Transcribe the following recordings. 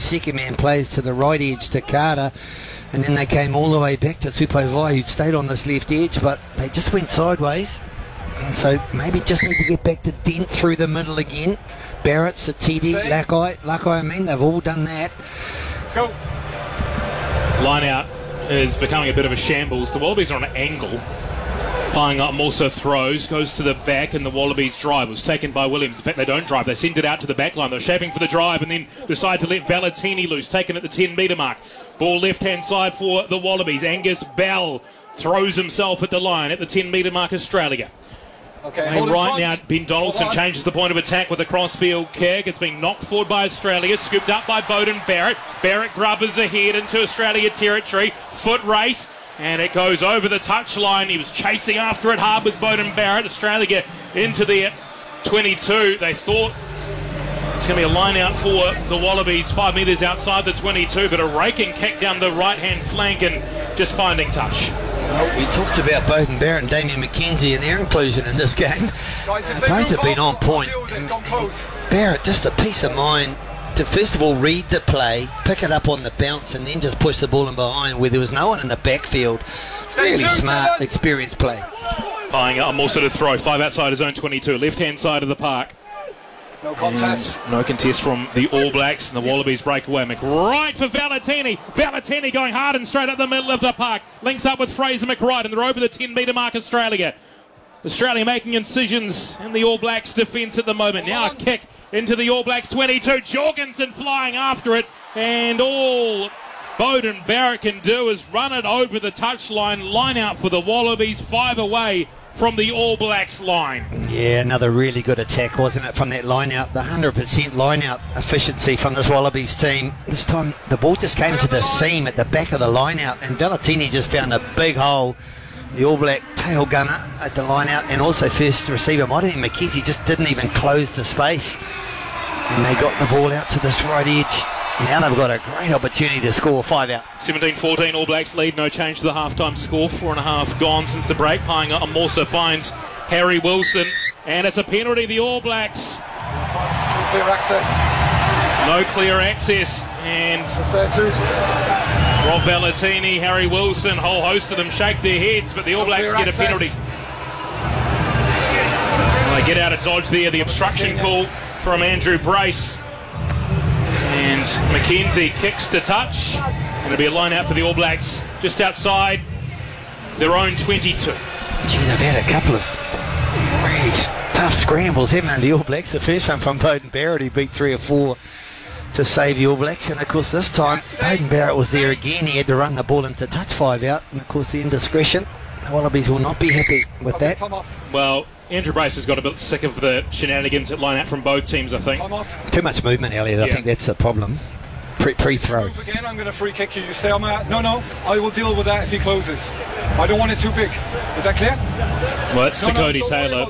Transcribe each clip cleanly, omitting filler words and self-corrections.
second man plays to the right edge to Carter, and then they came all the way back to Tupouvai, who'd stayed on this left edge, but they just went sideways. And so maybe just need to get back to Dent through the middle again. Barrett, Satiti, Lakai, they've all done that. Let's go. Line out is becoming a bit of a shambles. The Wallabies are on an angle. Playing up, also throws, goes to the back, and the Wallabies drive. It was taken by Williams. In fact, they don't drive. They send it out to the back line. They're shaping for the drive and then decide to let Valentini loose, taken at the 10-metre mark. Ball left-hand side for the Wallabies. Angus Bell throws himself at the line at the 10-metre mark, Australia. Okay, and right now, Ben Donaldson changes the point of attack with a crossfield kick. It's been knocked forward by Australia, scooped up by Beauden Barrett. Barrett grubbers ahead into Australia territory. Foot race, and it goes over the touchline. He was chasing after it hard, was Beauden Barrett. Australia get into the 22. They thought it's going to be a line out for the Wallabies, 5 metres outside the 22, but a raking kick down the right-hand flank and just finding touch. Well, we talked about Beauden Barrett and Damien McKenzie and their inclusion in this game. Both have been on point. And Barrett, just a peace of mind to first of all read the play, pick it up on the bounce, and then just push the ball in behind where there was no one in the backfield. Really smart, experienced play. Buying a more sort of throw, 5 outside his own 22, left-hand side of the park. No contest. And no contest from the All Blacks, and the Wallabies break away. McWright for Valentini. Valentini going hard and straight up the middle of the park. Links up with Fraser McWright, and they're over the 10-metre mark, Australia. Australia making incisions in the All Blacks defence at the moment. Now a kick into the All Blacks 22. Jorgensen flying after it, and all Beauden Barrett can do is run it over the touchline. Line out for the Wallabies, 5 away from the All Blacks line. Yeah, another really good attack, wasn't it, from that line out. The 100% line out efficiency from this Wallabies team. This time the ball just came to the seam at the back of the line out, and Valentini just found a big hole. The All Black tail gunner at the line out, and also first receiver, McKenzie, just didn't even close the space. And they got the ball out to this right edge. Now they've got a great opportunity to score 5 out. 17-14, All Blacks lead, no change to the half-time score. 4.5 gone since the break. Painga Amosa finds Harry Wilson, and it's a penalty, the All Blacks. No clear access. No clear access, and It's there too. Rob Valentini, Harry Wilson, whole host of them shake their heads, but the All Blacks get a penalty. Well, they get out of dodge there, the obstruction call from Andrew Brace. And McKenzie kicks to touch. And it'll be a line out for the All Blacks just outside their own 22. Gee, they've had a couple of really tough scrambles, haven't they, the All Blacks? The first one from Beauden Barrett, he beat 3 or 4 to save the All Blacks. And of course this time, Beauden Barrett was there again. He had to run the ball into touch, 5 out. And of course the indiscretion. The Wallabies will not be happy with that. Well, Andrew Brace has got a bit sick of the shenanigans at line out from both teams, I think. Too much movement, Elliot. I think that's the problem. Pre-throw. Move again, I'm going to free kick you. You stay on my... No, I will deal with that if he closes. I don't want it too big. Is that clear? Well, it's to Cody Taylor.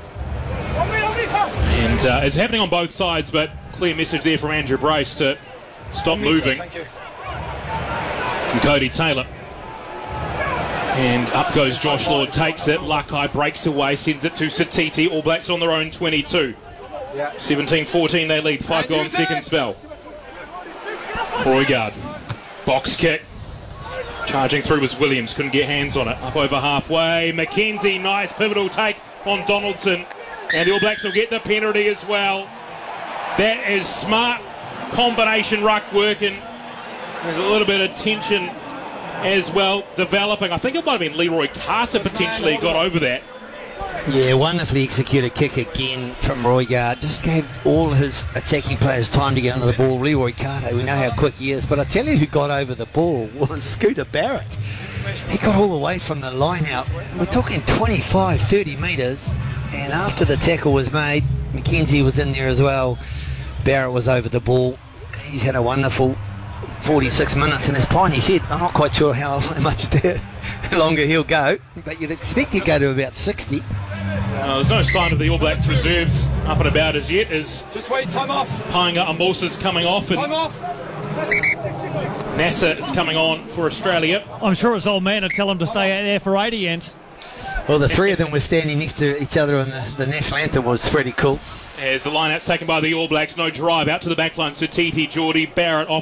And it's happening on both sides, but clear message there from Andrew Brace to stop moving. Thank you. From Cody Taylor. And up goes Josh Lord, takes it. Lakai breaks away, sends it to Satiti. All Blacks on their own 22. 17-14 they lead. 5 gone, second spell. Roigard. Box kick. Charging through was Williams. Couldn't get hands on it. Up over halfway. McKenzie, nice pivotal take on Donaldson. And the All Blacks will get the penalty as well. That is smart combination ruck work, and there's a little bit of tension as well developing. I think it might have been Leroy Carter potentially got over that. Yeah, wonderfully executed kick again from Roigard. Just gave all his attacking players time to get under the ball. Leroy Carter, we know how quick he is, but I tell you who got over the ball was Scooter Barrett. He got all the way from the line out. We're talking 25, 30 metres, and after the tackle was made, McKenzie was in there as well. Barrett was over the ball. He's had a wonderful 46 minutes in his pine. He said, I'm not quite sure how much longer he'll go, but you'd expect he'd go to about 60. There's no sign of the All Blacks reserves up and about as yet, as Just wait, time off. Painga Ambosa's coming off and Time off. Nasser is coming on for Australia. I'm sure his old man would tell him to stay out there for 80 ends. Well, the three of them were standing next to each other on the national anthem was pretty cool. As the line-out's taken by the All Blacks, no drive out to the back line. Satiti, Geordie, Barrett off